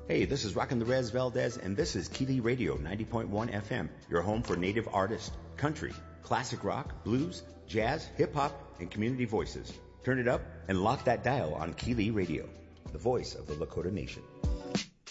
Hey, this is Rockin' the Rez Valdez, and this is Keeley Radio 90.1 FM, your home for native artists, country, classic rock, blues, jazz, hip-hop, and community voices. Turn it up and lock that dial on Keeley Radio, the voice of the Lakota Nation.